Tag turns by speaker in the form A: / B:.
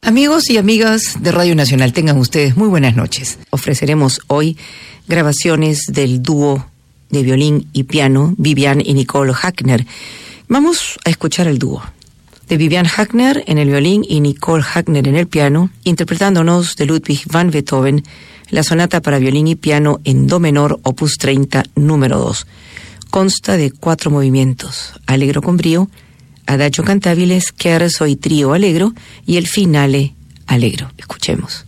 A: Amigos y amigas de Radio Nacional, tengan ustedes muy buenas noches. Ofreceremos hoy grabaciones del dúo de violín y piano Vivian y Nicole Hackner. Vamos a escuchar el dúo de Vivian Hackner en el violín y Nicole Hackner en el piano, interpretándonos de Ludwig van Beethoven la sonata para violín y piano en do menor, opus 30, número 2. Consta de 4 movimientos: allegro con brío, adagio cantabile, scherzo y trío allegro y el finale allegro. Escuchemos.